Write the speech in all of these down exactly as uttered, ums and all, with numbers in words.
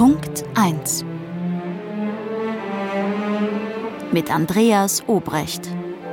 Punkt eins mit Andreas Obrecht.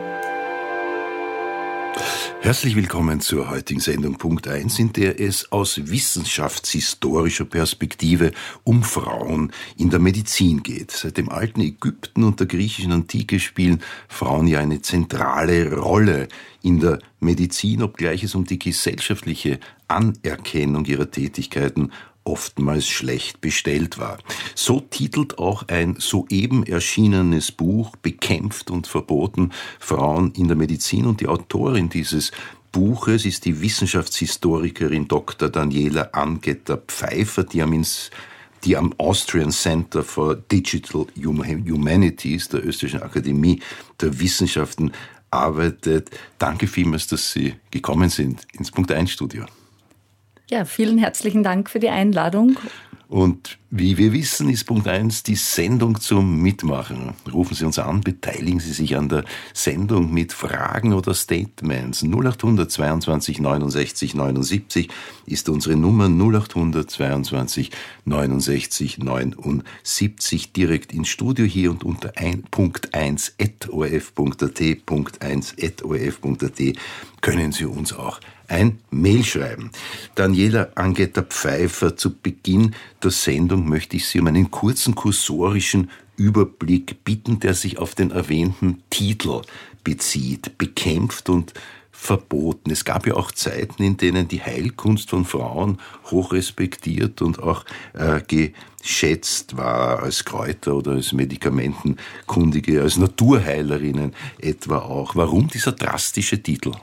Herzlich willkommen zur heutigen Sendung Punkt eins, in der es aus wissenschaftshistorischer Perspektive um Frauen in der Medizin geht. Seit dem alten Ägypten und der griechischen Antike spielen Frauen ja eine zentrale Rolle in der Medizin, obgleich es um die gesellschaftliche Anerkennung ihrer Tätigkeiten oftmals schlecht bestellt war. So titelt auch ein soeben erschienenes Buch Bekämpft und verboten Frauen in der Medizin, und die Autorin dieses Buches ist die Wissenschaftshistorikerin Doktor Daniela Angeter-Pfeiffer, die am, ins, die am Austrian Center for Digital Humanities der Österreichischen Akademie der Wissenschaften arbeitet. Danke vielmals, dass Sie gekommen sind ins Punkt eins Studio. Ja, vielen herzlichen Dank für die Einladung. Und wie wir wissen, ist Punkt eins die Sendung zum Mitmachen. Rufen Sie uns an, beteiligen Sie sich an der Sendung mit Fragen oder Statements. null acht hundert zweiundzwanzig neunundsechzig neunundsiebzig ist unsere Nummer, null acht hundert zweiundzwanzig neunundsechzig neunundsiebzig, direkt ins Studio hier und unter Punkt eins at o r f punkt a t, Punkt eins at o r f punkt a t können Sie uns auch ein Mail schreiben. Daniela Angeter-Pfeiffer, zu Beginn der Sendung möchte ich Sie um einen kurzen kursorischen Überblick bitten, der sich auf den erwähnten Titel bezieht. Bekämpft und verboten. Es gab ja auch Zeiten, in denen die Heilkunst von Frauen hoch respektiert und auch äh, geschätzt war, als Kräuter- oder als Medikamentenkundige, als Naturheilerinnen etwa auch. Warum dieser drastische Titel?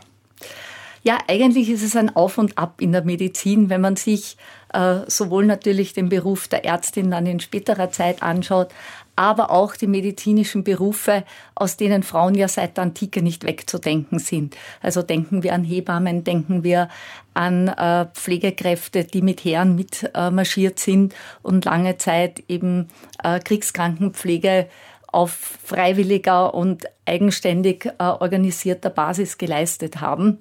Ja, eigentlich ist es ein Auf und Ab in der Medizin, wenn man sich äh, sowohl natürlich den Beruf der Ärztin dann in späterer Zeit anschaut, aber auch die medizinischen Berufe, aus denen Frauen ja seit der Antike nicht wegzudenken sind. Also denken wir an Hebammen, denken wir an äh, Pflegekräfte, die mit Heeren mitmarschiert äh, sind und lange Zeit eben äh, Kriegskrankenpflege auf freiwilliger und eigenständig äh, organisierter Basis geleistet haben.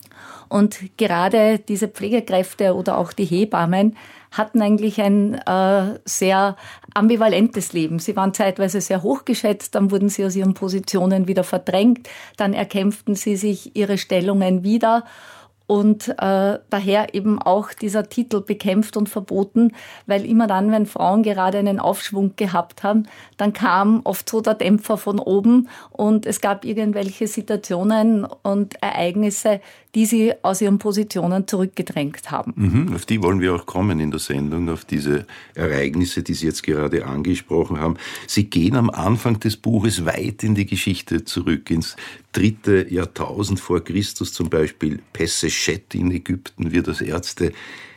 Und gerade diese Pflegekräfte oder auch die Hebammen hatten eigentlich ein äh, sehr ambivalentes Leben. Sie waren zeitweise sehr hochgeschätzt, dann wurden sie aus ihren Positionen wieder verdrängt, dann erkämpften sie sich ihre Stellungen wieder. Und äh, daher eben auch dieser Titel Bekämpft und verboten, weil immer dann, wenn Frauen gerade einen Aufschwung gehabt haben, dann kam oft so der Dämpfer von oben und es gab irgendwelche Situationen und Ereignisse, die sie aus ihren Positionen zurückgedrängt haben. Mhm, auf die wollen wir auch kommen in der Sendung, auf diese Ereignisse, die Sie jetzt gerade angesprochen haben. Sie gehen am Anfang des Buches weit in die Geschichte zurück, ins dritte Jahrtausend vor Christus, zum Beispiel Pesseschet in Ägypten wird als Ärzte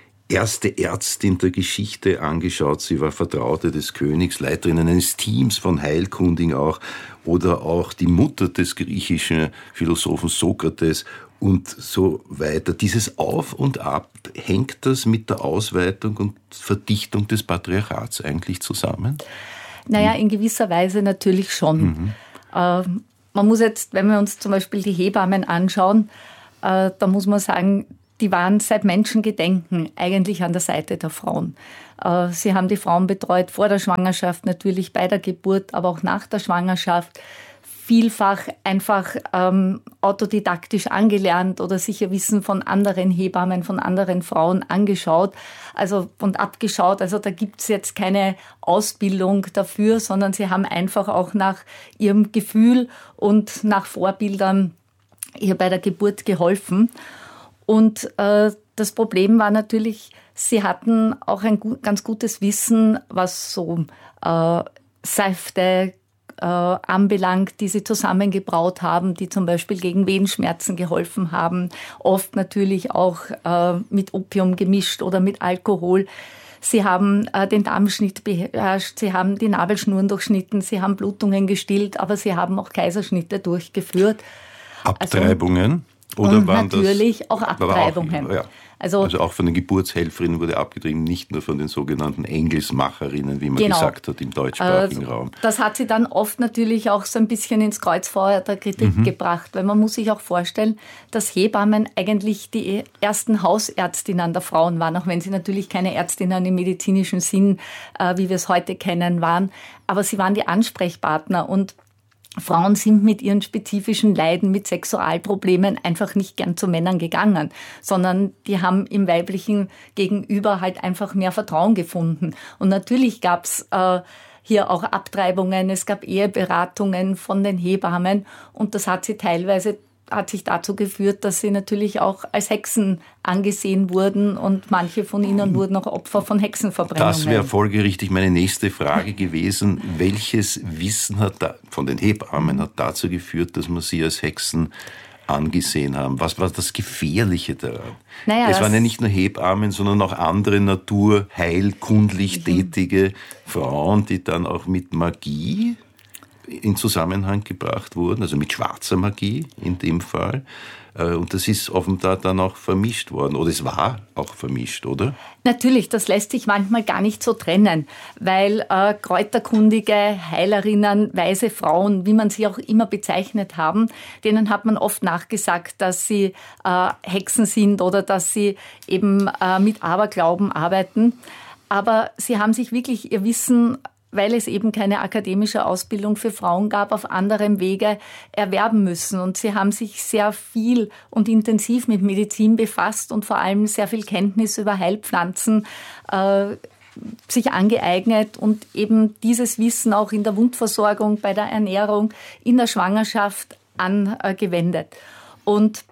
erste Ärztin der Geschichte angeschaut. Sie war Vertraute des Königs, Leiterin eines Teams von Heilkundigen auch, oder auch die Mutter des griechischen Philosophen Sokrates und so weiter. Dieses Auf und Ab, hängt das mit der Ausweitung und Verdichtung des Patriarchats eigentlich zusammen? Naja, in gewisser Weise natürlich schon. Mhm. Äh, man muss jetzt, wenn wir uns zum Beispiel die Hebammen anschauen, äh, da muss man sagen, die waren seit Menschengedenken eigentlich an der Seite der Frauen. Äh, sie haben die Frauen betreut vor der Schwangerschaft, natürlich bei der Geburt, aber auch nach der Schwangerschaft. Vielfach einfach ähm, autodidaktisch angelernt oder sicher Wissen von anderen Hebammen, von anderen Frauen angeschaut also und abgeschaut. Also da gibt's jetzt keine Ausbildung dafür, sondern sie haben einfach auch nach ihrem Gefühl und nach Vorbildern ihr bei der Geburt geholfen. Und äh, das Problem war natürlich, sie hatten auch ein gut, ganz gutes Wissen, was so äh, Säfte äh, anbelangt, die sie zusammengebraut haben, die zum Beispiel gegen Wehenschmerzen geholfen haben, oft natürlich auch äh, mit Opium gemischt oder mit Alkohol. Sie haben äh, den Darmschnitt beherrscht, sie haben die Nabelschnuren durchschnitten, sie haben Blutungen gestillt, aber sie haben auch Kaiserschnitte durchgeführt. Abtreibungen? Also, Oder und waren natürlich das, auch Abtreibungen. Auch, ja. Also, also auch von den Geburtshelferinnen wurde abgetrieben, nicht nur von den sogenannten Engelsmacherinnen, wie man genau. gesagt hat im deutschsprachigen äh, Raum. Das hat sie dann oft natürlich auch so ein bisschen ins Kreuzfeuer der Kritik mhm. gebracht, weil man muss sich auch vorstellen, dass Hebammen eigentlich die ersten Hausärztinnen der Frauen waren, auch wenn sie natürlich keine Ärztinnen im medizinischen Sinn, äh, wie wir es heute kennen, waren. Aber sie waren die Ansprechpartner und Frauen sind mit ihren spezifischen Leiden, mit Sexualproblemen einfach nicht gern zu Männern gegangen, sondern die haben im weiblichen Gegenüber halt einfach mehr Vertrauen gefunden. Und natürlich gab's äh, hier auch Abtreibungen, es gab Eheberatungen von den Hebammen und das hat sie teilweise hat sich dazu geführt, dass sie natürlich auch als Hexen angesehen wurden und manche von ihnen wurden auch Opfer von Hexenverbrennungen. Das wäre folgerichtig meine nächste Frage gewesen. Welches Wissen hat da, von den Hebammen hat dazu geführt, dass man sie als Hexen angesehen haben? Was war das Gefährliche daran? Naja, es waren ja nicht nur Hebammen, sondern auch andere naturheilkundlich mhm. tätige Frauen, die dann auch mit Magie in Zusammenhang gebracht wurden, also mit schwarzer Magie in dem Fall. Und das ist offenbar dann auch vermischt worden. Oder es war auch vermischt, oder? Natürlich, das lässt sich manchmal gar nicht so trennen, weil äh, kräuterkundige Heilerinnen, weise Frauen, wie man sie auch immer bezeichnet haben, denen hat man oft nachgesagt, dass sie äh, Hexen sind oder dass sie eben äh, mit Aberglauben arbeiten. Aber sie haben sich wirklich ihr Wissen, weil es eben keine akademische Ausbildung für Frauen gab, auf anderem Wege erwerben müssen. Und sie haben sich sehr viel und intensiv mit Medizin befasst und vor allem sehr viel Kenntnis über Heilpflanzen äh, sich angeeignet und eben dieses Wissen auch in der Wundversorgung, bei der Ernährung, in der Schwangerschaft angewendet. Und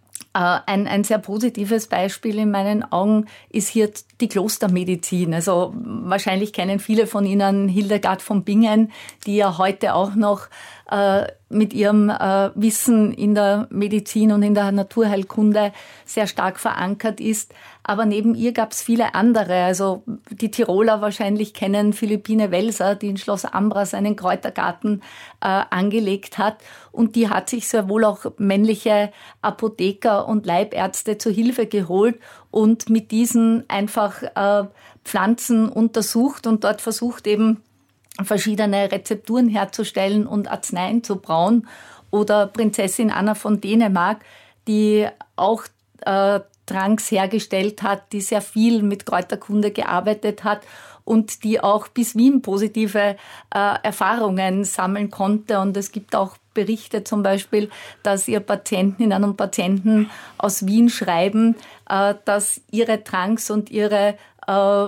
Ein, ein sehr positives Beispiel in meinen Augen ist hier die Klostermedizin. Also wahrscheinlich kennen viele von Ihnen Hildegard von Bingen, die ja heute auch noch äh, mit ihrem äh, Wissen in der Medizin und in der Naturheilkunde sehr stark verankert ist. Aber neben ihr gab es viele andere. Also die Tiroler wahrscheinlich kennen Philippine Welser, die in Schloss Ambras einen Kräutergarten äh, angelegt hat. Und die hat sich sehr wohl auch männliche Apotheker und Leibärzte zur Hilfe geholt und mit diesen einfach äh, Pflanzen untersucht und dort versucht eben verschiedene Rezepturen herzustellen und Arzneien zu brauen. Oder Prinzessin Anna von Dänemark, die auch äh, Tranks hergestellt hat, die sehr viel mit Kräuterkunde gearbeitet hat und die auch bis Wien positive äh, Erfahrungen sammeln konnte. Und es gibt auch Berichte zum Beispiel, dass ihr Patientinnen und Patienten aus Wien schreiben, äh, dass ihre Tranks und ihre äh,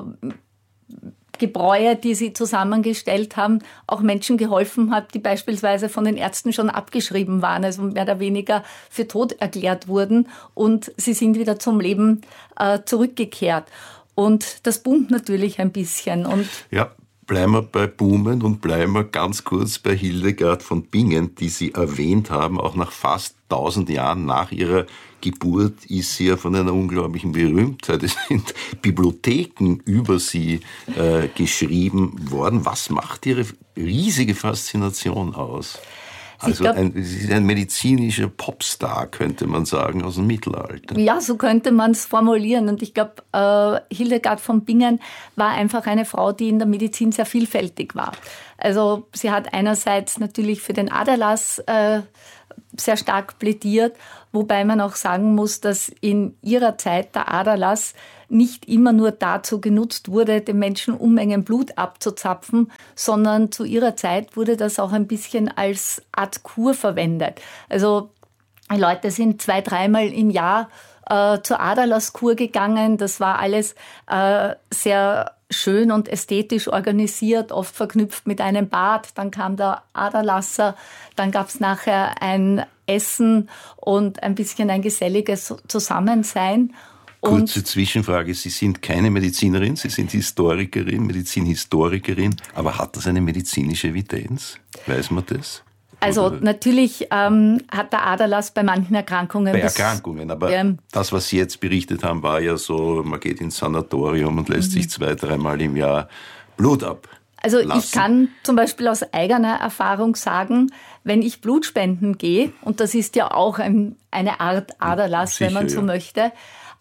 Gebräue, die sie zusammengestellt haben, auch Menschen geholfen hat, die beispielsweise von den Ärzten schon abgeschrieben waren, also mehr oder weniger für tot erklärt wurden und sie sind wieder zum Leben äh, zurückgekehrt. Und das boomt natürlich ein bisschen. Und ja, bleiben wir bei Boomen und bleiben wir ganz kurz bei Hildegard von Bingen, die Sie erwähnt haben, auch nach fast tausend Jahren nach ihrer Geburt ist sie ja von einer unglaublichen Berühmtheit. Es sind Bibliotheken über sie äh, geschrieben worden. Was macht ihre riesige Faszination aus? Also glaub, ein, sie ist ein medizinischer Popstar, könnte man sagen, aus dem Mittelalter. Ja, so könnte man es formulieren. Und ich glaube, äh, Hildegard von Bingen war einfach eine Frau, die in der Medizin sehr vielfältig war. Also sie hat einerseits natürlich für den Aderlass äh, sehr stark plädiert, wobei man auch sagen muss, dass in ihrer Zeit der Aderlass nicht immer nur dazu genutzt wurde, den Menschen Unmengen Blut abzuzapfen, sondern zu ihrer Zeit wurde das auch ein bisschen als Art Kur verwendet. Also die Leute sind zwei, dreimal im Jahr äh, zur Aderlasskur gegangen. Das war alles äh, sehr schön und ästhetisch organisiert, oft verknüpft mit einem Bad. Dann kam der Aderlasser, dann gab es nachher ein Essen und ein bisschen ein geselliges Zusammensein. Kurze Zwischenfrage, Sie sind keine Medizinerin, Sie sind Historikerin, Medizinhistorikerin, aber hat das eine medizinische Evidenz? Weiß man das? Also Oder? natürlich ähm, hat der Aderlass bei manchen Erkrankungen... Bei Erkrankungen, aber ähm, das, was Sie jetzt berichtet haben, war ja so, man geht ins Sanatorium und lässt mhm. sich zwei, dreimal im Jahr Blut ab. Also lassen. Ich kann zum Beispiel aus eigener Erfahrung sagen, wenn ich Blutspenden gehe, und das ist ja auch ein, eine Art Aderlass, Sicher, wenn man so ja. möchte,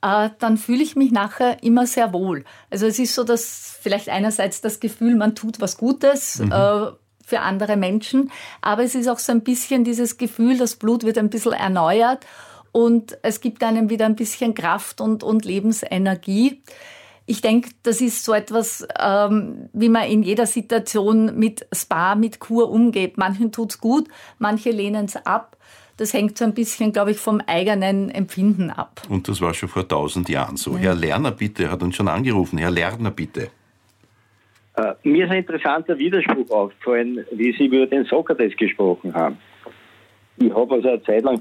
äh, dann fühle ich mich nachher immer sehr wohl. Also es ist so, dass vielleicht einerseits das Gefühl, man tut was Gutes, mhm. äh, für andere Menschen, aber es ist auch so ein bisschen dieses Gefühl, das Blut wird ein bisschen erneuert und es gibt einem wieder ein bisschen Kraft und, und Lebensenergie. Ich denke, das ist so etwas, ähm, wie man in jeder Situation mit Spa, mit Kur umgeht. Manchen tut's gut, manche lehnen es ab. Das hängt so ein bisschen, glaube ich, vom eigenen Empfinden ab. Und das war schon vor tausend Jahren so. Ja. Herr Lerner, bitte, hat uns schon angerufen. Herr Lerner, bitte. Uh, mir ist ein interessanter Widerspruch aufgefallen, wie Sie über den Sokrates gesprochen haben. Ich habe also eine Zeit lang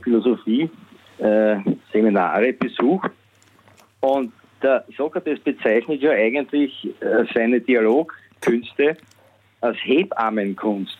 Philosophie-Seminare äh, besucht und der Sokrates bezeichnet ja eigentlich äh, seine Dialogkünste als Hebammenkunst.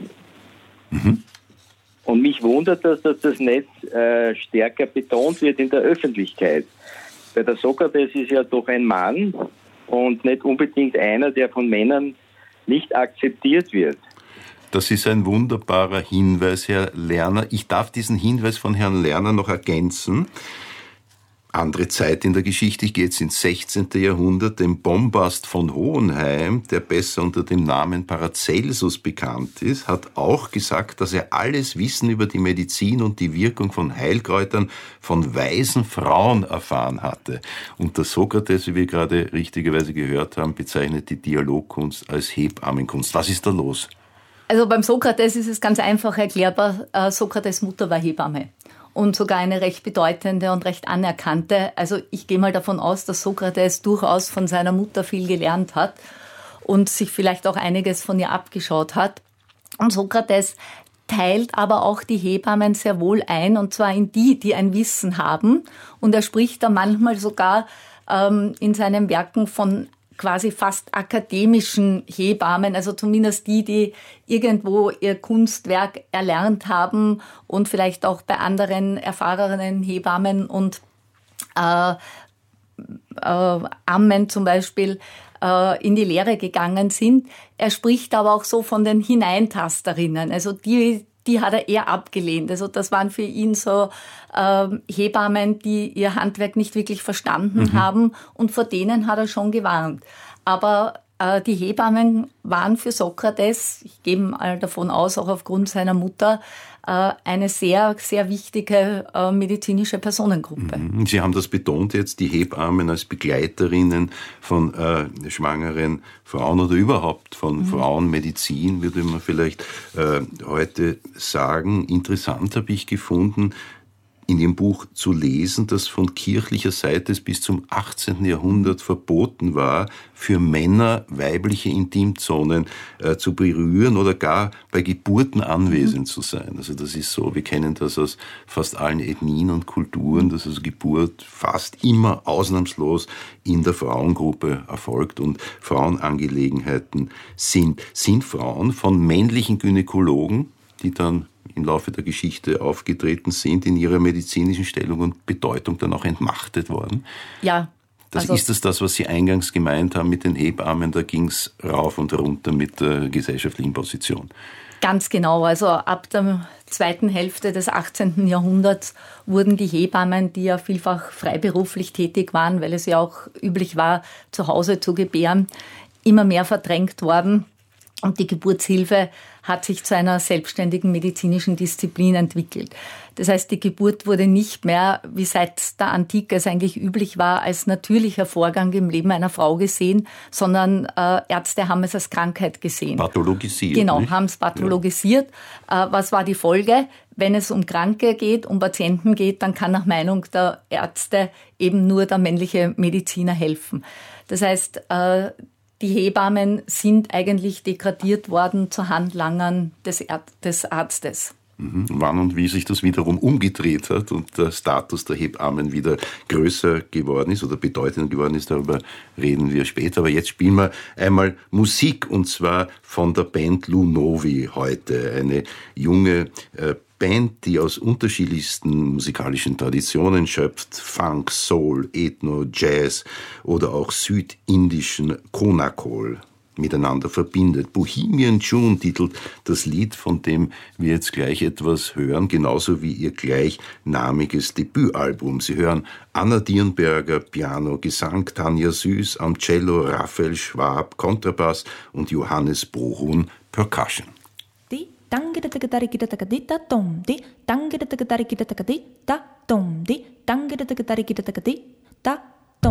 Mhm. Und mich wundert, dass das, das nicht äh, stärker betont wird in der Öffentlichkeit. Weil der Sokrates ist ja doch ein Mann, und nicht unbedingt einer, der von Männern nicht akzeptiert wird. Das ist ein wunderbarer Hinweis, Herr Lerner. Ich darf diesen Hinweis von Herrn Lerner noch ergänzen. Andere Zeit in der Geschichte, ich gehe jetzt ins sechzehnten Jahrhundert, den Bombast von Hohenheim, der besser unter dem Namen Paracelsus bekannt ist, hat auch gesagt, dass er alles Wissen über die Medizin und die Wirkung von Heilkräutern von weisen Frauen erfahren hatte. Und der Sokrates, wie wir gerade richtigerweise gehört haben, bezeichnet die Dialogkunst als Hebammenkunst. Was ist da los? Also beim Sokrates ist es ganz einfach erklärbar. Sokrates' Mutter war Hebamme. Und sogar eine recht bedeutende und recht anerkannte. Also ich gehe mal davon aus, dass Sokrates durchaus von seiner Mutter viel gelernt hat und sich vielleicht auch einiges von ihr abgeschaut hat. Und Sokrates teilt aber auch die Hebammen sehr wohl ein, und zwar in die, die ein Wissen haben. Und er spricht da manchmal sogar ähm, in seinen Werken von quasi fast akademischen Hebammen, also zumindest die, die irgendwo ihr Kunstwerk erlernt haben und vielleicht auch bei anderen erfahrenen Hebammen und äh, äh, Ammen zum Beispiel äh, in die Lehre gegangen sind. Er spricht aber auch so von den Hineintasterinnen, also die, die hat er eher abgelehnt. Also das waren für ihn so äh, Hebammen, die ihr Handwerk nicht wirklich verstanden mhm. haben, und vor denen hat er schon gewarnt. Aber äh, die Hebammen waren für Sokrates, ich gehe mal davon aus, auch aufgrund seiner Mutter, äh, eine sehr, sehr wichtige äh, medizinische Personengruppe. Mhm. Sie haben das betont jetzt, die Hebammen als Begleiterinnen von äh, schwangeren Frauen oder überhaupt von mhm. Frauenmedizin, würde man vielleicht äh, heute sagen. Interessant habe ich gefunden, in Ihrem Buch zu lesen, dass von kirchlicher Seite es bis zum achtzehnten Jahrhundert verboten war, für Männer weibliche Intimzonen äh, zu berühren oder gar bei Geburten anwesend mhm. zu sein. Also das ist so, wir kennen das aus fast allen Ethnien und Kulturen, dass also Geburt fast immer ausnahmslos in der Frauengruppe erfolgt und Frauenangelegenheiten sind. Sind Frauen von männlichen Gynäkologen, die dann im Laufe der Geschichte aufgetreten sind, in ihrer medizinischen Stellung und Bedeutung dann auch entmachtet worden? Ja. Das also ist das, das, was Sie eingangs gemeint haben mit den Hebammen, da ging es rauf und runter mit der gesellschaftlichen Position. Ganz genau, also ab der zweiten Hälfte des achtzehnten Jahrhunderts wurden die Hebammen, die ja vielfach freiberuflich tätig waren, weil es ja auch üblich war, zu Hause zu gebären, immer mehr verdrängt worden. Und die Geburtshilfe hat sich zu einer selbstständigen medizinischen Disziplin entwickelt. Das heißt, die Geburt wurde nicht mehr, wie seit der Antike es eigentlich üblich war, als natürlicher Vorgang im Leben einer Frau gesehen, sondern äh, Ärzte haben es als Krankheit gesehen. Pathologisiert. Genau, nicht? haben es pathologisiert. Ja. Äh, was war die Folge? Wenn es um Kranke geht, um Patienten geht, dann kann nach Meinung der Ärzte eben nur der männliche Mediziner helfen. Das heißt, äh, die Hebammen sind eigentlich degradiert worden zu Handlangern des, Erd- des Arztes. Mhm. Wann und wie sich das wiederum umgedreht hat und der Status der Hebammen wieder größer geworden ist oder bedeutender geworden ist, darüber reden wir später. Aber jetzt spielen wir einmal Musik, und zwar von der Band Lunovi heute. Eine junge äh, Band, die aus unterschiedlichsten musikalischen Traditionen schöpft, Funk, Soul, Ethno, Jazz oder auch südindischen Konakol. miteinander verbindet. Bohemian June titelt das Lied, von dem wir jetzt gleich etwas hören, genauso wie ihr gleichnamiges Debütalbum. Sie hören Anna Dirnberger, Piano, Gesang, Tanja Süß am Cello, Raphael Schwab, Kontrabass und Johannes Brohun, Percussion.